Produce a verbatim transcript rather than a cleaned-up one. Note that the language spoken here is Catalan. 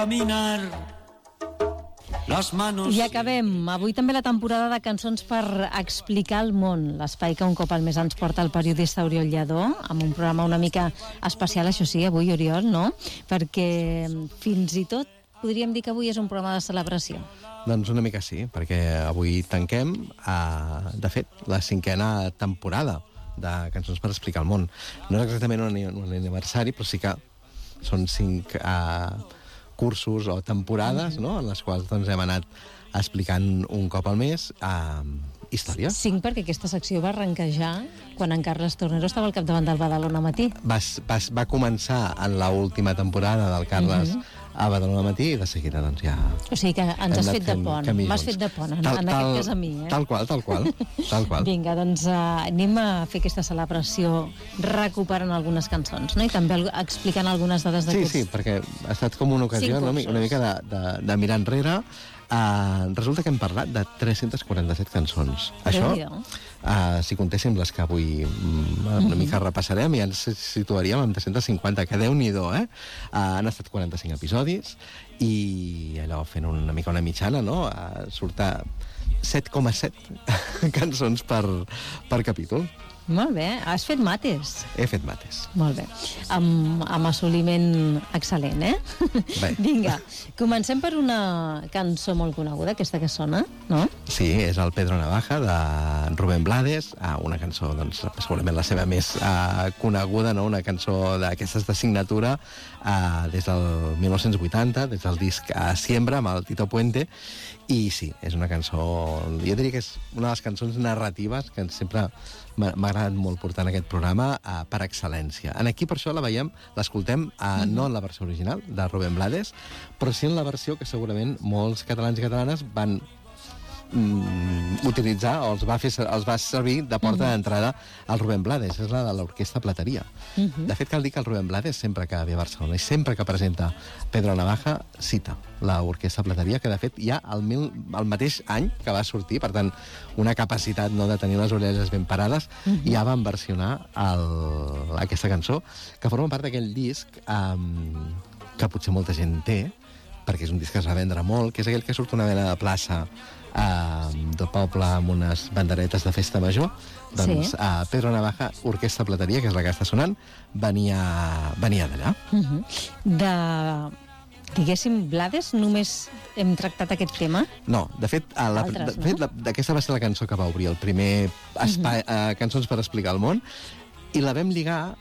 Caminar. Les manos... I acabem. Avui també la temporada de cançons per explicar el món. L'espai que un cop al mes ens porta el periodista Oriol Lladó, amb un programa una mica especial, això sí, avui, Oriol, no? Perquè fins i tot podríem dir que avui és un programa de celebració. Doncs una mica sí, perquè avui tanquem, eh, de fet, la cinquena temporada de Cançons per explicar el món. No és exactament un, un aniversari, però sí que són cinc eh, cursos o temporades, mm-hmm. no?, en les quals doncs, hem anat explicant un cop al mes eh, història. Cinc, perquè aquesta secció va arrencar ja quan en Carles Tornero estava al capdavant del Badalona Matí. Va, va, va començar en l'última temporada del Carles mm-hmm. a Badalona Matí i de seguida doncs ja... O sigui que ens has fet de pont, m'has fet de pont, en, tal, en aquest cas a mi, eh? Tal qual, tal qual, tal qual. Vinga, doncs uh, anem a fer aquesta celebració recuperant algunes cançons, no? I també explicant algunes dades de sí, curs. Sí, sí, perquè ha estat com una ocasió no? una mica de, de, de mirar enrere. Uh, resulta que hem parlat de tres-centes quaranta-set cançons. Això, uh, si contéssim les que avui um, una mica repassarem, ja ens situaríem amb tres-centes cinquanta, que Déu-n'hi-do, eh? Uh, han estat quaranta-cinc episodis i allò fent una mica una mitjana, no? Uh, surt a set coma set cançons per, per capítol. Molt bé, has fet mates. He fet mates. Molt bé, amb, amb assoliment excel·lent, eh? Bé. Vinga, comencem per una cançó molt coneguda, aquesta que sona, no? Sí, és el Pedro Navaja, de Rubén Blades, una cançó, doncs, segurament la seva més uh, coneguda, no? Una cançó d'aquestes de signatura uh, des del mil nou-cents vuitanta, des del disc uh, Siembra, amb el Tito Puente, i sí, és una cançó, jo diria que és una de les cançons narratives que sempre m'ha agradat molt portar en aquest programa uh, per excel·lència. En aquí, per això, la veiem, l'escoltem uh, mm-hmm. no en la versió original de Rubén Blades, però sí en la versió que segurament molts catalans i catalanes van mm, utilitzar o els va, fer, els va servir de porta mm-hmm. d'entrada al Rubén Blades, és la de l'Orquestra Plateria. Mm-hmm. De fet, cal dir que el Rubén Blades, sempre que ve a Barcelona i sempre que presenta Pedro Navaja, cita l'Orquestra Plateria, que de fet ja el, mil, el mateix any que va sortir, per tant, una capacitat no, de tenir les orelles ben parades, mm-hmm. ja van versionar el, aquesta cançó, que forma part d'aquell disc um, que potser molta gent té, perquè és un disc que es va vendre molt, que és aquell que surt una mena de plaça uh, del poble amb unes banderetes de festa major. Doncs sí. uh, Pedro Navaja, Orquestra Plateria, que és la que està sonant, venia, venia d'allà. Uh-huh. De... Diguéssim, Blades, només hem tractat aquest tema? No, de fet, a la, Altres, de fet no? la, aquesta va ser la cançó que va obrir el primer espai, uh-huh. uh, Cançons per explicar el món, i la vam lligar